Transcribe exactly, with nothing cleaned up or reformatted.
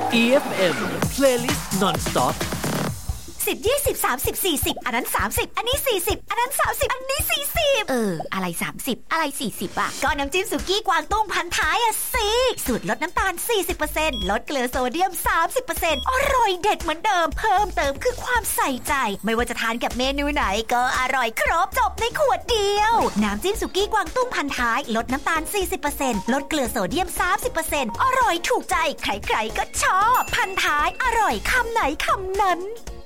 อี เอฟ เอ็ม Playlist Non-Stop สิบ ยี่สิบ สามสิบ สี่สิบอันนั้นสามสิบอันนี้สี่สิบอันนั้นสามสิบอันนี้สี่สิบเอออะไรสามสิบอะไรสี่สิบอ่ะก็น้ำจิ้มสุกี้กวางตุ้งพันท้ายอ่ะสิสูตรลดน้ำตาล สี่สิบเปอร์เซ็นต์ ลดเกลือโซเดียม สามสิบเปอร์เซ็นต์ อร่อยเด็ดเหมือนเดิมเพิ่มเติมคือความใส่ใจไม่ว่าจะทานกับเมนูไหนก็อร่อยครบจบในขวดเดียวน้ำจิ้มสุกี้กวางตุ้งพันท้ายลดน้ำตาล สี่สิบเปอร์เซ็นต์ ลดเกลือโซเดียม สามสิบเปอร์เซ็นต์ อร่อยถูกใจใครๆก็ชอบพันท้ายอร่อยคำไหนคำนั้น